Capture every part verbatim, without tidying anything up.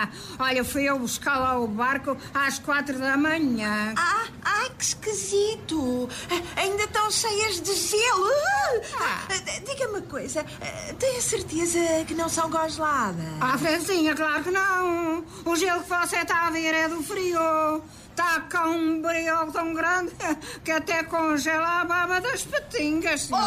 Olha, fui eu buscar lá o barco às quatro da manhã. Ah, ai, que esquisito. Ainda estão cheias de gelo. Ah. Diga-me uma coisa, tem a certeza que não são congeladas? Ah, Franzinha, claro que não. O gelo que você está a ver é do frio. Está cá um brioco tão grande que até congela a baba das patingas, senhora.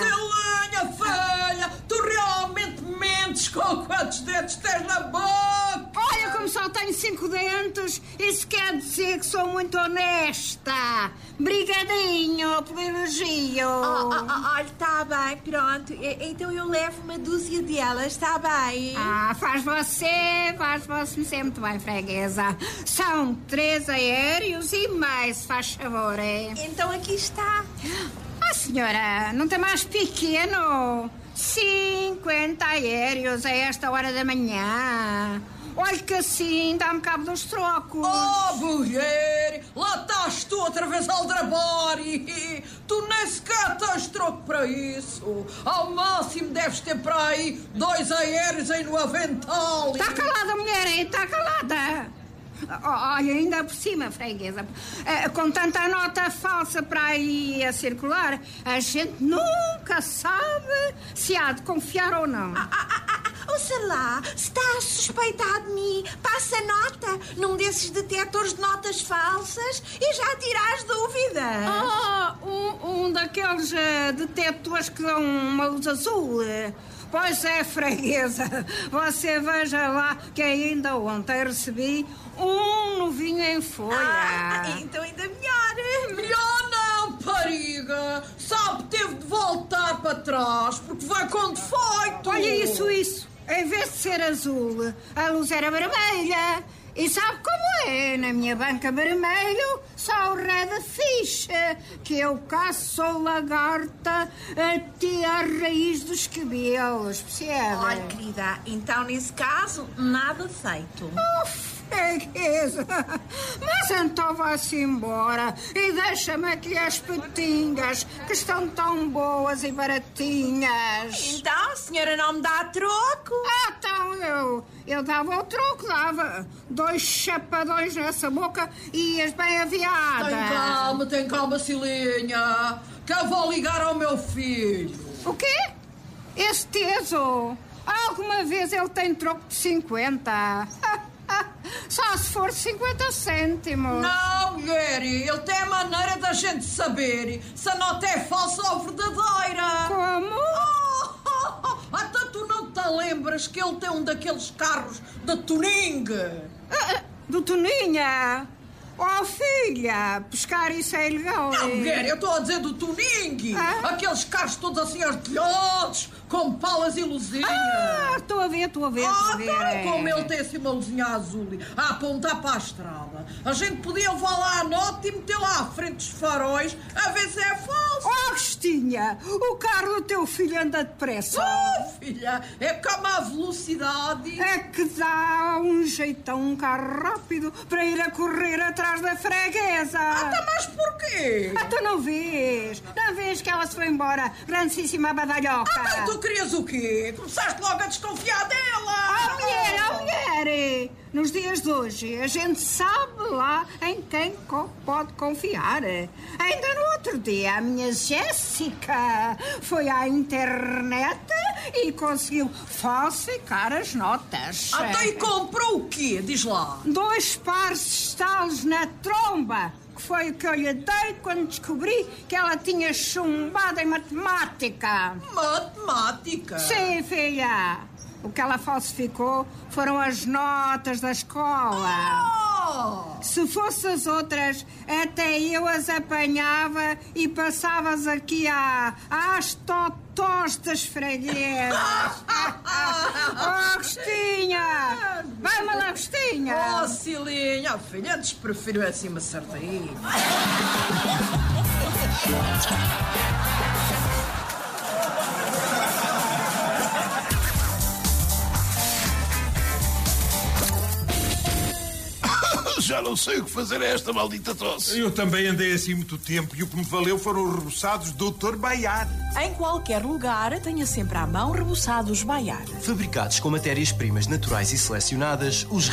Oh, Celinha, filha, tu realmente mentes com quantos dentes tens na boca? Olha, como só tenho cinco dentes, isso quer dizer que sou muito honesta. Brigadinho pelo elogio. Oh, oh, oh, olha, está bem, pronto. E- Então eu levo uma dúzia delas, está bem? Ah, faz você, faz você sempre muito bem, freguesa. São três aéreos e mais, faz favor, é? Então aqui está. Ah, senhora, não tem mais pequeno? cinquenta aéreos a esta hora da manhã. Olha que assim dá-me cabo dos trocos. Oh, mulher, lá estás tu outra vez a aldrabar e tu nem sequer tens troco para isso. Ao máximo deves ter para aí dois aéreos aí no avental. Está calada, mulher, está calada. Olha, ainda por cima, freguesa, eh, com tanta nota falsa para aí a circular, a gente nunca sabe se há de confiar ou não. Ah, ah, ah, ah, ouça lá, se está a suspeitar de mim, passa nota num desses detectores de notas falsas e já tira as dúvidas. Ah, um, um daqueles uh, detectores que dão uma luz azul. Pois é, freguesa, você veja lá que ainda ontem recebi um novinho em folha. Ah, então ainda melhor. Melhor não, pariga. Sabe, teve de voltar para trás porque vai com defeito. Olha isso, isso. Em vez de ser azul, a luz era vermelha. E sabe como é? Na minha banca vermelho só o ré da ficha, que eu caço sou lagarta até à raiz dos cabelos, percebe? Olha, querida, então nesse caso, nada feito. Oh, freguesa! Mas então vá-se embora e deixa-me aqui as patinhas, que estão tão boas e baratinhas. Então, a senhora não me dá troco? Ah, então eu, eu dava o troco, dava dois chapadões nessa boca e as bem aviadas. Tem calma, tem calma, Cilinha, que eu vou ligar ao meu filho. O quê? Esse teso? Alguma vez ele tem troco de cinquenta? Só se for cinquenta cêntimos. Não, mulher, ele tem a maneira da gente saber se a nota é falsa ou verdadeira. Como? Oh, oh, oh. Até tu não te lembras que ele tem um daqueles carros de tuning? Ah, do Toninha? Oh, filha, pescar isso é ilegal. Não, mulher, eu estou a dizer do tuning. Ah? Aqueles carros todos assim artilhados, com palas e luzinhas. Ah, estou a ver, estou a ver, estou Ah, a ver. então, como ele tem assim uma luzinha azul a apontar para a estrada, a gente podia levar lá a nota e meter lá à frente dos faróis a ver se é falso. Oh, Agostinha, o carro do teu filho anda depressa. Oh, filha, é porque há má velocidade. É que dá um jeitão, um carro rápido para ir a correr atrás da freguesa. Até mas porquê? Ah, tu não vês? Não vês que ela se foi embora, grandíssima badalhoca? Ah, então tu querias o quê? Começaste logo a desconfiar dela. Oh, mulher, oh, mulher! Nos dias de hoje, a gente sabe lá em quem co- pode confiar. Ainda no outro dia, a minha Jéssica foi à internet e conseguiu falsificar as notas. Até e comprou o quê? Diz lá. Dois pares de estalos na tromba, que foi o que eu lhe dei quando descobri que ela tinha chumbado em matemática. Matemática? Sim, filha. O que ela falsificou foram as notas da escola. Oh! Se fosse as outras, até eu as apanhava e passavas aqui à, às totós das freguesas. Oh, Agostinha! Vai-me lá, Agostinha! Oh, Cilinha, filha, antes prefiro assim uma sardinha. Já não sei o que fazer a esta maldita tosse. Eu também andei assim muito tempo e o que me valeu foram os reboçados doutor Baiar. Em qualquer lugar, tenha sempre à mão reboçados Baiar. Fabricados com matérias-primas naturais e selecionadas, os